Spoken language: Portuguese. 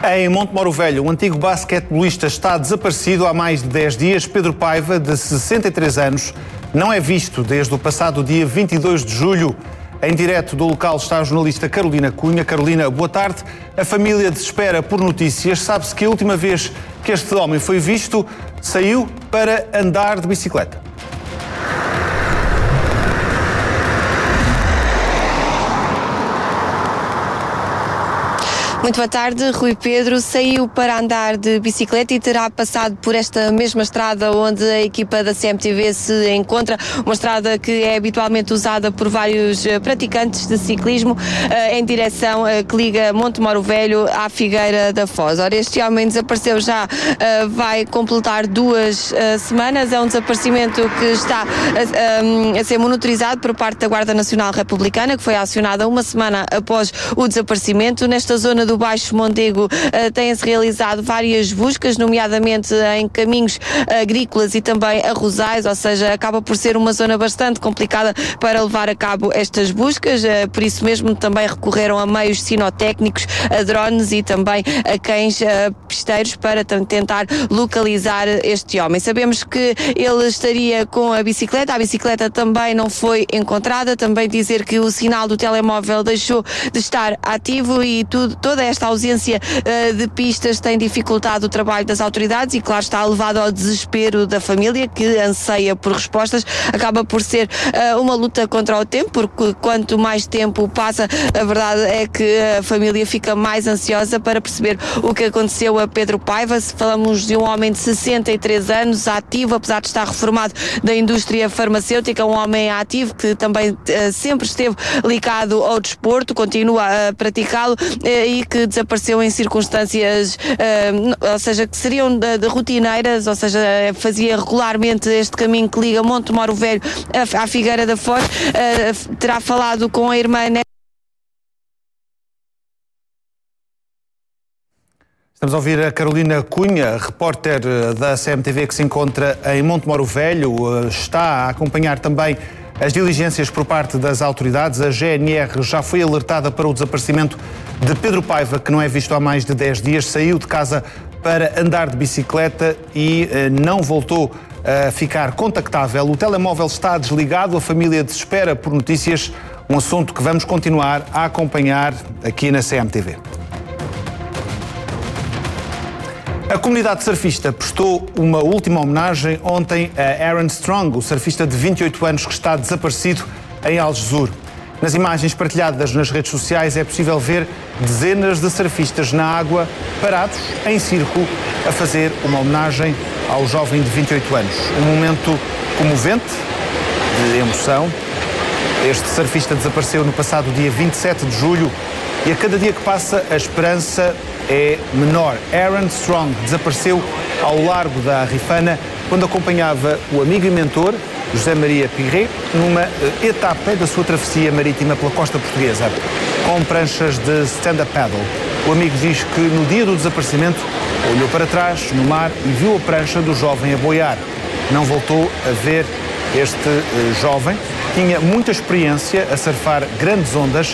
Em Montemoro Velho, o antigo basquetebolista está desaparecido há mais de 10 dias. Pedro Paiva, de 63 anos, não é visto desde o passado dia 22 de julho. Em direto do local está a jornalista Carolina Cunha. Carolina, boa tarde. A família desespera por notícias. Sabe-se que a última vez que este homem foi visto, saiu para andar de bicicleta. Muito boa tarde, Rui Pedro. Saiu para andar de bicicleta e terá passado por esta mesma estrada onde a equipa da CMTV se encontra, uma estrada que é habitualmente usada por vários praticantes de ciclismo, em direção que liga Montemoro Velho à Figueira da Foz. Ora, este homem desapareceu já, vai completar 2 semanas. É um desaparecimento que está a ser monitorizado por parte da Guarda Nacional Republicana, que foi acionada 1 semana após o desaparecimento. Nesta zona do Baixo Mondego têm-se realizado várias buscas, nomeadamente em caminhos agrícolas e também arrozais, ou seja, acaba por ser uma zona bastante complicada para levar a cabo estas buscas, por isso mesmo também recorreram a meios sinotécnicos, a drones e também a cães pisteiros para tentar localizar este homem. Sabemos que ele estaria com a bicicleta também não foi encontrada, também dizer que o sinal do telemóvel deixou de estar ativo e toda esta ausência de pistas tem dificultado o trabalho das autoridades e, claro, está levado ao desespero da família, que anseia por respostas. Acaba por ser uma luta contra o tempo, porque quanto mais tempo passa, a verdade é que a família fica mais ansiosa para perceber o que aconteceu a Pedro Paiva. Falamos de um homem de 63 anos, ativo, apesar de estar reformado da indústria farmacêutica, um homem ativo que também sempre esteve ligado ao desporto, continua a praticá-lo e que desapareceu em circunstâncias, ou seja, que seriam de rotineiras, ou seja, fazia regularmente este caminho que liga Montemoro Velho à Figueira da Foz. Terá falado com a irmã. Estamos a ouvir a Carolina Cunha, repórter da CMTV que se encontra em Montemoro Velho. Está a acompanhar também as diligências por parte das autoridades. A GNR já foi alertada para o desaparecimento de Pedro Paiva, que não é visto há mais de 10 dias. Saiu de casa para andar de bicicleta e não voltou a ficar contactável. O telemóvel está desligado, a família desespera por notícias, um assunto que vamos continuar a acompanhar aqui na CMTV. A comunidade surfista prestou uma última homenagem ontem a Aaron Strong, o surfista de 28 anos que está desaparecido em Algesur. Nas imagens partilhadas nas redes sociais é possível ver dezenas de surfistas na água, parados em círculo, a fazer uma homenagem ao jovem de 28 anos. Um momento comovente, de emoção. Este surfista desapareceu no passado dia 27 de julho e a cada dia que passa a esperança é menor. Aaron Strong desapareceu ao largo da Rifana quando acompanhava o amigo e mentor José Maria Pirret numa etapa da sua travessia marítima pela costa portuguesa, com pranchas de stand-up paddle. O amigo diz que no dia do desaparecimento olhou para trás no mar e viu a prancha do jovem a boiar. Não voltou a ver este jovem. Tinha muita experiência a surfar grandes ondas